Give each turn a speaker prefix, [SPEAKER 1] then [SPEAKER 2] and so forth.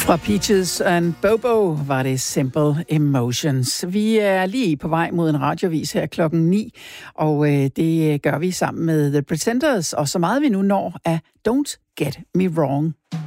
[SPEAKER 1] Fra Peaches and Bobo var det Simple Emotions. Vi er lige på vej mod en radiovis her 9:00, og det gør vi sammen med The Pretenders, og så meget vi nu når af Don't Get Me Wrong.